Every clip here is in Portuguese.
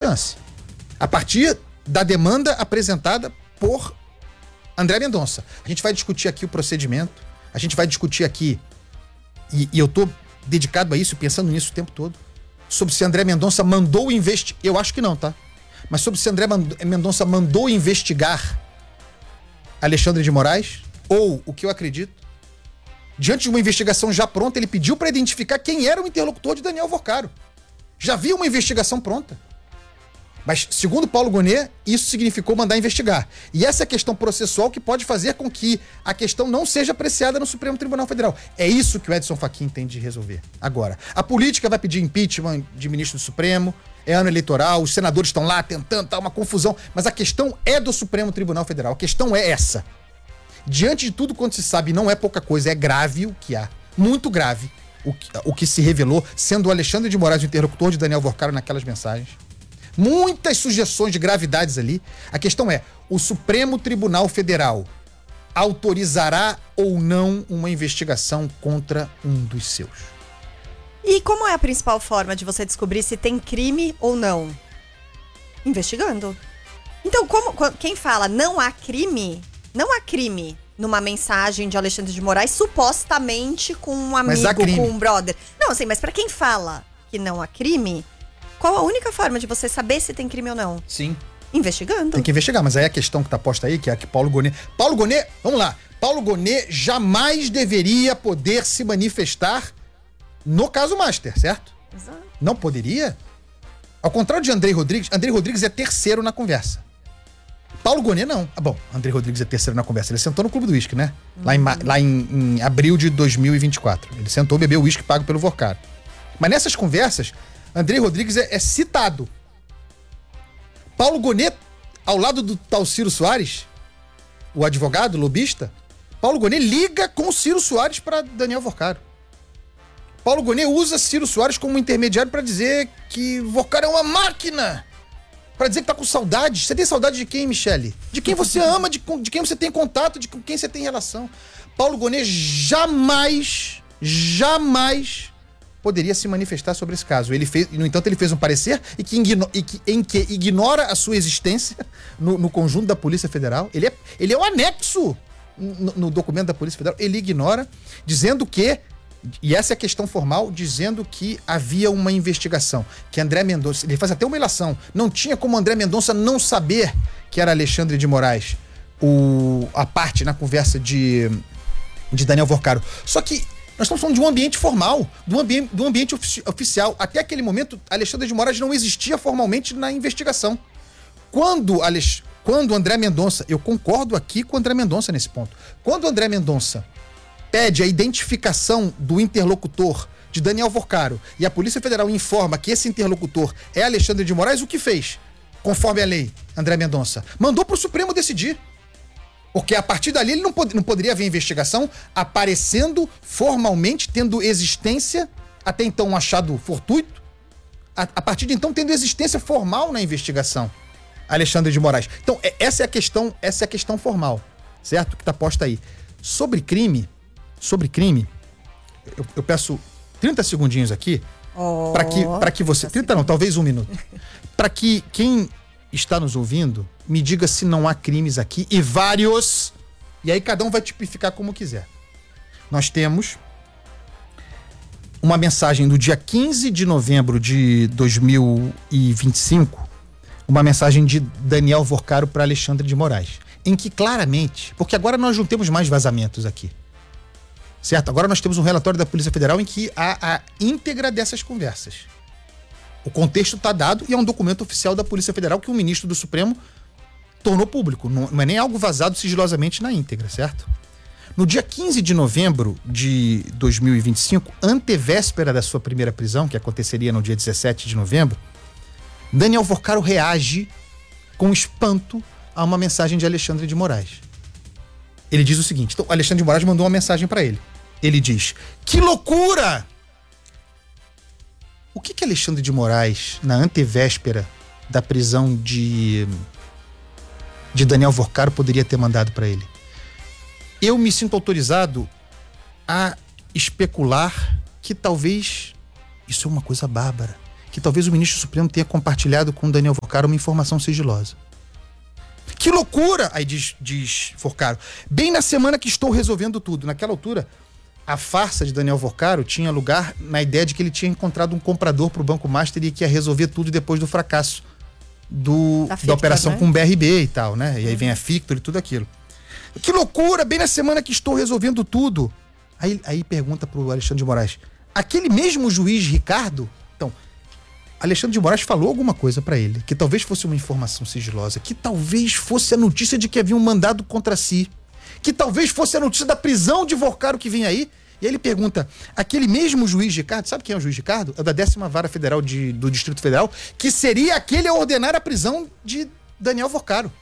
chance. A partir da demanda apresentada por André Mendonça. A gente vai discutir aqui o procedimento, a gente vai discutir aqui, e eu tô dedicado a isso, pensando nisso o tempo todo, sobre se André Mendonça mandou investigar. Eu acho que não, tá? Mas sobre se André Mendonça mandou investigar Alexandre de Moraes, ou, o que eu acredito, diante de uma investigação já pronta, ele pediu para identificar quem era o interlocutor de Daniel Vorcaro. Já havia uma investigação pronta. Mas, segundo Paulo Gonet, isso significou mandar investigar. E essa é a questão processual que pode fazer com que a questão não seja apreciada no Supremo Tribunal Federal. É isso que o Edson Fachin tem de resolver. Agora, a política vai pedir impeachment de ministro do Supremo, é ano eleitoral, os senadores estão lá tentando, tá uma confusão, mas a questão é do Supremo Tribunal Federal. A questão é essa. Diante de tudo quanto se sabe, não é pouca coisa, é grave o que há. Muito grave o que se revelou, sendo o Alexandre de Moraes o interlocutor de Daniel Vorcaro naquelas mensagens. Muitas sugestões de gravidades ali. A questão é, o Supremo Tribunal Federal autorizará ou não uma investigação contra um dos seus? E como é a principal forma de você descobrir se tem crime ou não? Investigando. Então, quem fala não há crime numa mensagem de Alexandre de Moraes, supostamente com um amigo, com um brother. Não, assim, mas pra quem fala que não há crime, qual a única forma de você saber se tem crime ou não? Sim. Investigando. Tem que investigar, mas aí a questão que tá posta aí, que é a que Paulo Gonet, vamos lá, Paulo Gonet jamais deveria poder se manifestar no caso Master, certo? Exato. Não poderia? Ao contrário de Andrei Rodrigues é terceiro na conversa. Paulo Gonet não. Bom, Andrei Rodrigues é terceiro na conversa. Ele sentou no Clube do Uísque, né? Lá em abril de 2024. Ele sentou, bebeu o uísque pago pelo Vorcaro. Mas nessas conversas, Andrei Rodrigues é citado. Paulo Gonet, ao lado do tal Ciro Soares, o advogado, o lobista, Paulo Gonet liga com o Ciro Soares para Daniel Vorcaro. Paulo Gonet usa Ciro Soares como intermediário para dizer que Vorcaro é uma máquina. Para dizer que tá com saudade. Você tem saudade de quem, Michele? De quem você ama, de quem você tem contato, de com quem você tem relação. Paulo Gonet jamais poderia se manifestar sobre esse caso. No entanto, ele fez um parecer em que ignora a sua existência no conjunto da Polícia Federal. Ele é um anexo no documento da Polícia Federal. Ele ignora, dizendo que, e essa é a questão formal, dizendo que havia uma investigação, que André Mendonça, ele faz até uma ilação, não tinha como André Mendonça não saber que era Alexandre de Moraes a parte na conversa de Daniel Vorcaro. Só que nós estamos falando de um ambiente formal, do ambiente oficial. Até aquele momento, Alexandre de Moraes não existia formalmente na investigação. Quando André Mendonça, eu concordo aqui com o André Mendonça nesse ponto, quando André Mendonça pede a identificação do interlocutor de Daniel Vorcaro e a Polícia Federal informa que esse interlocutor é Alexandre de Moraes, o que fez? Conforme a lei, André Mendonça mandou para o Supremo decidir. Porque a partir dali ele não poderia haver investigação aparecendo formalmente, tendo existência, até então um achado fortuito, a partir de então tendo existência formal na investigação, Alexandre de Moraes. Então, essa é a questão formal, certo? Que está posta aí. Sobre crime, eu peço 30 segundinhos aqui, para que você... 30 não, talvez 1 minuto. Para que quem está nos ouvindo me diga se não há crimes aqui, e vários, e aí cada um vai tipificar como quiser. Nós temos uma mensagem do dia 15 de novembro de 2025, uma mensagem de Daniel Vorcaro para Alexandre de Moraes, em que claramente, porque agora nós não temos mais vazamentos aqui, certo? Agora nós temos um relatório da Polícia Federal em que há a íntegra dessas conversas. O contexto está dado e é um documento oficial da Polícia Federal que o ministro do Supremo tornou público. Não é nem algo vazado sigilosamente na íntegra, certo? No dia 15 de novembro de 2025, antevéspera da sua primeira prisão, que aconteceria no dia 17 de novembro, Daniel Vorcaro reage com espanto a uma mensagem de Alexandre de Moraes. Ele diz o seguinte, então Alexandre de Moraes mandou uma mensagem para ele. Ele diz, que loucura! O que Alexandre de Moraes, na antevéspera da prisão de Daniel Vorcaro, poderia ter mandado para ele? Eu me sinto autorizado a especular que talvez isso é uma coisa bárbara. que talvez o ministro Supremo tenha compartilhado com o Daniel Vorcaro uma informação sigilosa. Que loucura! Aí diz Vorcaro. Bem na semana que estou resolvendo tudo. Naquela altura, a farsa de Daniel Vorcaro tinha lugar na ideia de que ele tinha encontrado um comprador para o Banco Master e que ia resolver tudo depois do fracasso da operação, né? Com o BRB e tal, né? E aí vem a Fictor e tudo aquilo. Que loucura! Bem na semana que estou resolvendo tudo. Aí pergunta pro Alexandre de Moraes. Aquele mesmo juiz Ricardo... Então, Alexandre de Moraes falou alguma coisa para ele, que talvez fosse uma informação sigilosa, que talvez fosse a notícia de que havia um mandado contra si, que talvez fosse a notícia da prisão de Vorcaro que vinha aí. E aí ele pergunta, aquele mesmo juiz Ricardo, sabe quem é o juiz Ricardo? É da 10ª Vara Federal do Distrito Federal, que seria aquele a ordenar a prisão de Daniel Vorcaro.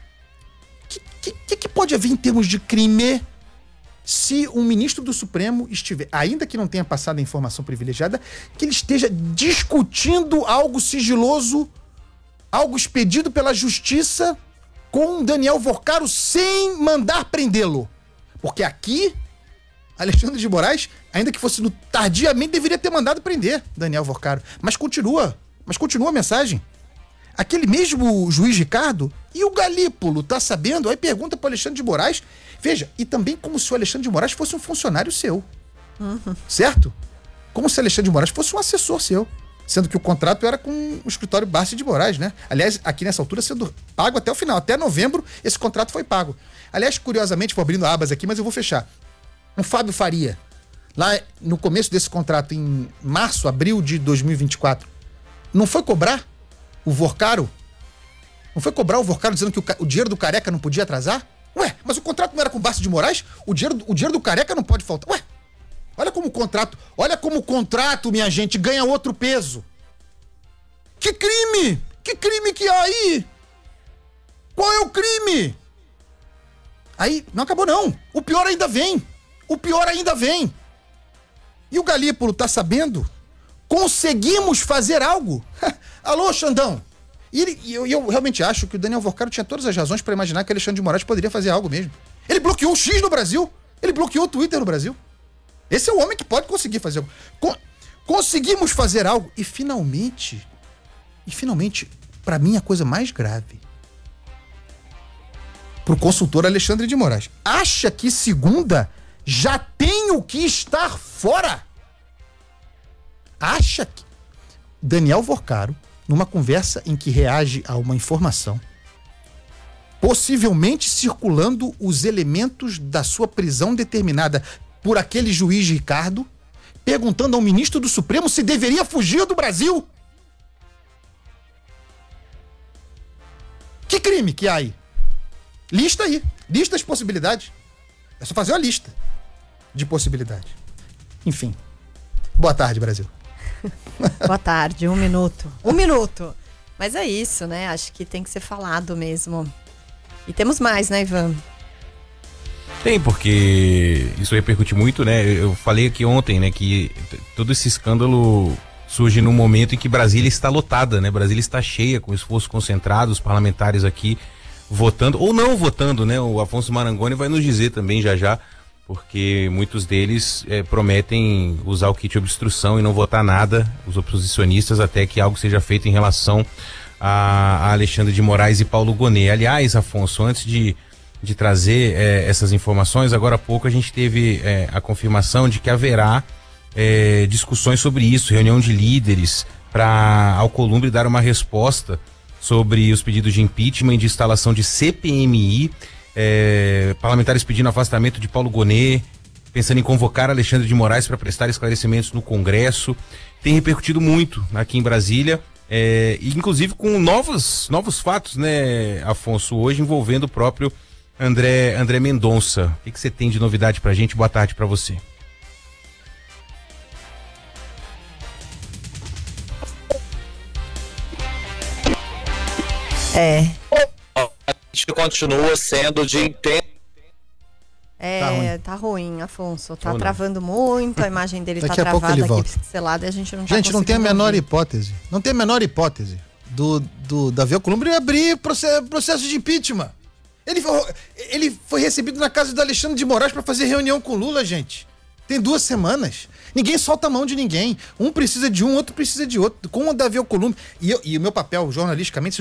Que pode haver em termos de crime se um ministro do Supremo estiver, ainda que não tenha passado a informação privilegiada, que ele esteja discutindo algo sigiloso, algo expedido pela justiça com Daniel Vorcaro sem mandar prendê-lo? Porque aqui, Alexandre de Moraes, ainda que fosse tardiamente, deveria ter mandado prender Daniel Vorcaro. Mas continua a mensagem. Aquele mesmo juiz Ricardo e o Galípolo, tá sabendo? Aí pergunta pro Alexandre de Moraes. Veja, e também como se o Alexandre de Moraes fosse um funcionário seu. Certo? Como se o Alexandre de Moraes fosse um assessor seu. Sendo que o contrato era com o escritório Barsi de Moraes, né? Aliás, aqui nessa altura sendo pago até o final. Até novembro, esse contrato foi pago. Aliás, curiosamente, vou abrindo abas aqui, mas eu vou fechar. O Fábio Faria, lá no começo desse contrato, em março, abril de 2024, não foi cobrar o Vorcaro? Não foi cobrar o Vorcaro dizendo que o dinheiro do Careca não podia atrasar? Ué, mas o contrato não era com o Barsi de Moraes? O dinheiro do Careca não pode faltar. Ué, olha como o contrato, minha gente, ganha outro peso. Que crime? Que crime que há aí? Qual é o crime? Aí, não acabou não. O pior ainda vem. E o Galípolo tá sabendo? Conseguimos fazer algo? Alô, Xandão? E eu realmente acho que o Daniel Vorcaro tinha todas as razões para imaginar que Alexandre de Moraes poderia fazer algo mesmo. Ele bloqueou o X no Brasil. Ele bloqueou o Twitter no Brasil. Esse é o homem que pode conseguir fazer algo. Conseguimos fazer algo. E finalmente, para mim, a coisa mais grave, pro consultor Alexandre de Moraes, acha que segunda já tem o que estar fora? Acha que Daniel Vorcaro, numa conversa em que reage a uma informação, possivelmente circulando os elementos da sua prisão determinada por aquele juiz Ricardo, perguntando ao ministro do Supremo se deveria fugir do Brasil? Que crime que há aí? Lista aí. Lista as possibilidades. É só fazer uma lista de possibilidades. Enfim. Boa tarde, Brasil. Boa tarde, 1 minuto. 1 minuto. Mas é isso, né? Acho que tem que ser falado mesmo. E temos mais, né, Ivan? Tem, porque isso repercute muito, né? Eu falei aqui ontem, né, que todo esse escândalo surge num momento em que Brasília está lotada, né? Brasília está cheia, com esforço concentrado, os parlamentares aqui votando, ou não votando, né? O Afonso Marangoni vai nos dizer também já, porque muitos deles prometem usar o kit de obstrução e não votar nada, os oposicionistas, até que algo seja feito em relação a Alexandre de Moraes e Paulo Gonet. Aliás, Afonso, antes de trazer essas informações, agora há pouco a gente teve a confirmação de que haverá discussões sobre isso, reunião de líderes para a Alcolumbre dar uma resposta sobre os pedidos de impeachment e de instalação de CPMI, parlamentares pedindo afastamento de Paulo Gonet, pensando em convocar Alexandre de Moraes para prestar esclarecimentos no Congresso. Tem repercutido muito aqui em Brasília, inclusive com novos fatos, né, Afonso, hoje envolvendo o próprio André Mendonça. O que você tem de novidade pra gente? Boa tarde pra você. Isso continua sendo de intenso. Tá ruim, Afonso. Tá travando muito, a imagem dele Daqui tá a pouco travada ele aqui, volta. pixelada, e a gente não tá Gente, não tem a conseguindo menor ouvir. hipótese. Não tem a menor hipótese da Alcolumbre abrir processo de impeachment. Ele foi recebido na casa do Alexandre de Moraes para fazer reunião com Lula, gente. Tem 2 semanas. Ninguém solta a mão de ninguém. Um precisa de um, outro precisa de outro. Com o Davi Alcolumbre. E o meu papel, jornalisticamente,